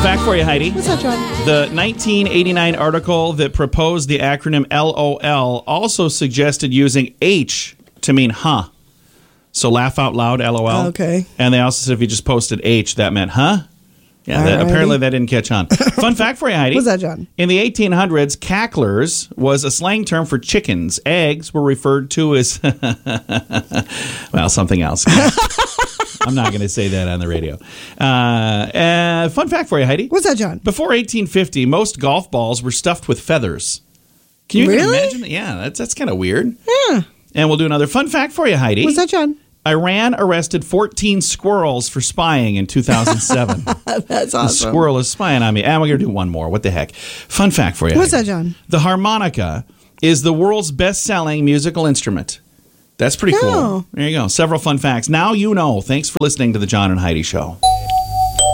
fact for you, Heidi. What's that, John? The 1989 article that proposed the acronym LOL also suggested using H to mean huh. So laugh out loud, LOL. Okay. And they also said if you just posted H, that meant huh. Yeah, apparently that didn't catch on. Fun fact for you, Heidi. What's that, John? In the 1800s, cacklers was a slang term for chickens. Eggs were referred to as, well, something else. I'm not going to say that on the radio. Fun fact for you, Heidi. What's that, John? Before 1850, most golf balls were stuffed with feathers. Can you even Really? imagine that? Yeah, that's kind of weird. Yeah. And we'll do another fun fact for you, Heidi. What's that, John? Iran arrested 14 squirrels for spying in 2007. That's The awesome. squirrel is spying on me. And we're going to do one more. What the heck? Fun fact for you. What's Heidi. that, John? The harmonica is the world's best-selling musical instrument. That's pretty cool. Oh. There you go. Several fun facts. Now you know. Thanks for listening to the John and Heidi Show.